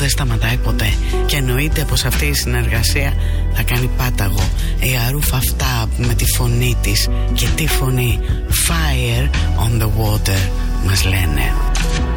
δεν σταματάει ποτέ. Και εννοείται πως αυτή η συνεργασία θα κάνει πάταγο. Η Αρούφ αυτά με τη φωνή της, και τη φωνή, Fire on the Water μας λένε.